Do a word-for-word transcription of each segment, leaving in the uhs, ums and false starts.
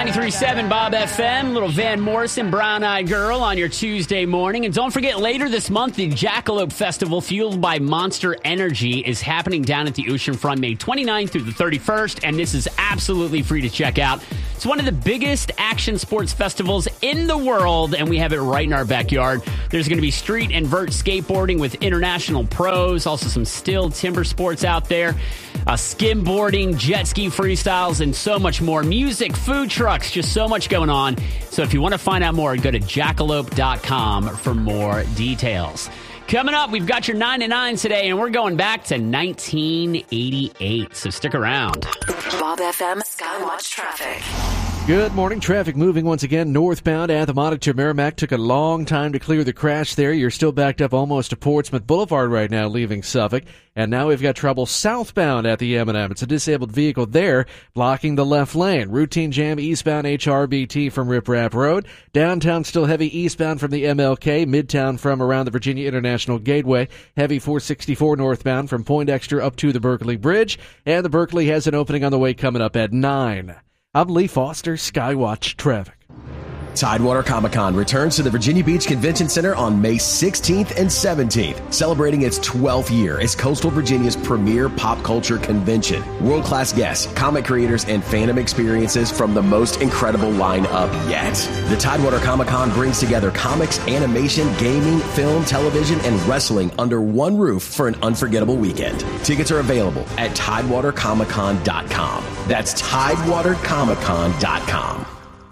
ninety-three point seven Bob F M, little Van Morrison, Brown Eyed Girl on your Tuesday morning. And don't forget, later this month, the Jackalope Festival, fueled by Monster Energy, is happening down at the Oceanfront May twenty-ninth through the thirty-first, and this is absolutely free to check out. It's one of the biggest action sports festivals in the world, and we have it right in our backyard. There's going to be street and vert skateboarding with international pros, also some still timber sports out there, uh, skimboarding, jet ski freestyles, and so much more. Music, food trucks, just so much going on. So if you want to find out more, go to jackalope dot com for more details. Coming up, we've got your nine to nine today, and we're going back to nineteen eighty-eight, so stick around. Bob F M Skywatch Traffic. Good morning. Traffic moving once again northbound. Appomattox to Merrimack. Took a long time to clear the crash there. You're still backed up almost to Portsmouth Boulevard right now, leaving Suffolk. And now we've got trouble southbound at the M and M. It's a disabled vehicle there blocking the left lane. Routine jam eastbound H R B T from Rip Rap Road. Downtown still heavy eastbound from the M L K. Midtown from around the Virginia International Gateway. Heavy four sixty-four northbound from Poindexter up to the Berkeley Bridge. And the Berkeley has an opening on the way coming up at nine. I'm Lee Foster, Skywatch Traffic. Tidewater Comic-Con returns to the Virginia Beach Convention Center on May sixteenth and seventeenth, celebrating its twelfth year as Coastal Virginia's premier pop culture convention. World-class guests, comic creators, and fandom experiences from the most incredible lineup yet. The Tidewater Comic-Con brings together comics, animation, gaming, film, television, and wrestling under one roof for an unforgettable weekend. Tickets are available at tidewater comic con dot com. That's tidewater comic con dot com.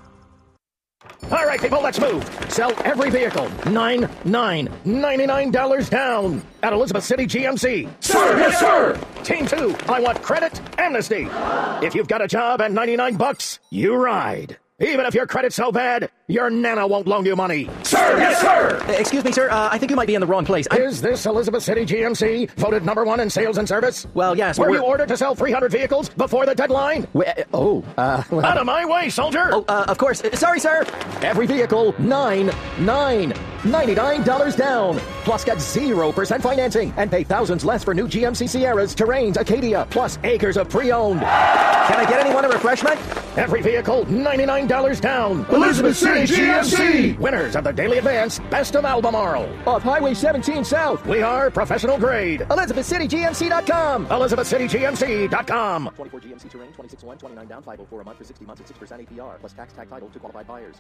All right, people, let's move. Sell every vehicle. Nine, nine, ninety-nine dollars down at Elizabeth City G M C. Sir, yes, sir. Team two, I want credit amnesty. If you've got a job and ninety-nine bucks, you ride. Even if your credit's so bad, your nana won't loan you money. Sir, yes, sir. Excuse me, sir. Uh, I think you might be in the wrong place. I'm... Is this Elizabeth City G M C voted number one in sales and service? Well, yes. Were we're... you ordered to sell three hundred vehicles before the deadline? We, uh, oh, uh... Well... Out of my way, soldier! Oh, uh, of course. Uh, sorry, sir. Every vehicle, nine, nine, ninety-nine dollars down. Plus get zero percent financing and pay thousands less for new G M C Sierras, Terrains, Acadia, plus acres of pre-owned. Can I get anyone a refreshment? Every vehicle, ninety-nine dollars down. Elizabeth City G M C. Winners of the Daily Advance Best of Albemarle. Off Highway seventeen South. We are professional grade. Elizabeth City G M C dot com. Elizabeth City G M C dot com. twenty-four G M C Terrain, twenty-six one, twenty-nine down, five oh four a month for sixty months at six percent A P R, plus tax tag title to qualified buyers.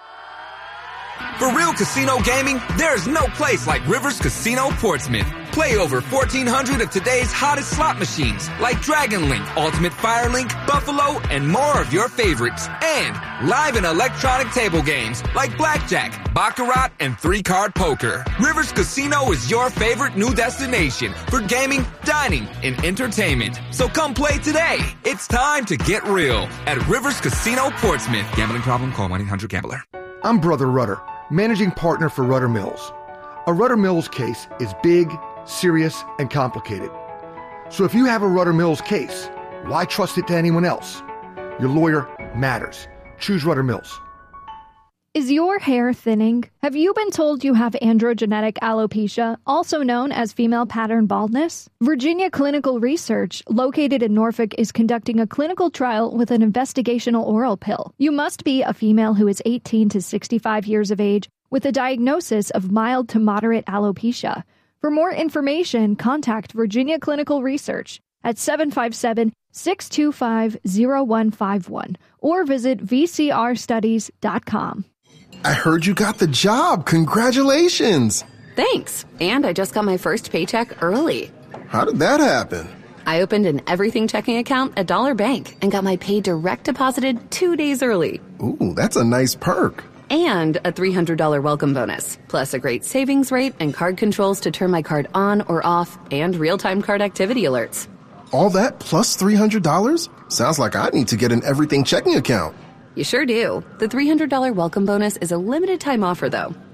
For real casino gaming, there's no place like Rivers Casino Portsmouth. Play over fourteen hundred of today's hottest slot machines like Dragon Link, Ultimate Fire Link, Buffalo, and more of your favorites. And live and electronic table games like Blackjack, Baccarat, and three-card poker. Rivers Casino is your favorite new destination for gaming, dining, and entertainment. So come play today. It's time to get real at Rivers Casino Portsmouth. Gambling problem? Call one eight hundred gambler. I'm Brother Rudder, managing partner for Rudder Mills. A Rudder Mills case is big, serious, and complicated. So if you have a Rudder Mills case, why trust it to anyone else? Your lawyer matters. Choose Rudder Mills. Is your hair thinning? Have you been told you have androgenetic alopecia, also known as female pattern baldness? Virginia Clinical Research, located in Norfolk, is conducting a clinical trial with an investigational oral pill. You must be a female who is eighteen to sixty-five years of age with a diagnosis of mild to moderate alopecia. For more information, contact Virginia Clinical Research at seven five seven, six two five, zero one five one or visit v c r studies dot com. I heard you got the job. Congratulations. Thanks. And I just got my first paycheck early. How did that happen? I opened an everything checking account at Dollar Bank and got my pay direct deposited two days early. Ooh, that's a nice perk. And a three hundred dollars welcome bonus, plus a great savings rate and card controls to turn my card on or off, and real-time card activity alerts. All that plus three hundred dollars? Sounds like I need to get an everything checking account. You sure do. The three hundred dollars welcome bonus is a limited time offer, though.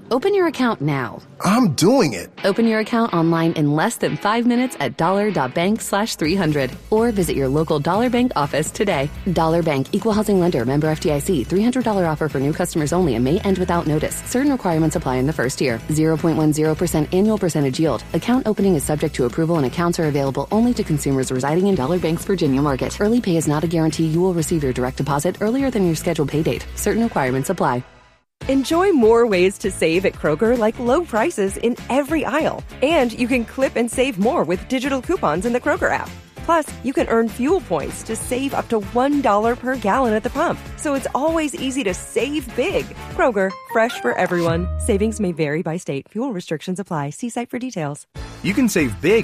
Open your account now. I'm doing it. Open your account online in less than five minutes at dollar.bank slash 300 or visit your local Dollar Bank office today. Dollar Bank, Equal Housing Lender, member F D I C, three hundred dollars offer for new customers only and may end without notice. Certain requirements apply in the first year. zero point one zero percent annual percentage yield. Account opening is subject to approval and accounts are available only to consumers residing in Dollar Bank's Virginia market. Early pay is not a guarantee you will receive your direct deposit earlier than your scheduled pay date. Certain requirements apply. Enjoy more ways to save at Kroger, like low prices in every aisle. And you can clip and save more with digital coupons in the Kroger app. Plus, you can earn fuel points to save up to one dollar per gallon at the pump. So it's always easy to save big. Kroger, fresh for everyone. Savings may vary by state. Fuel restrictions apply. See site for details. You can save big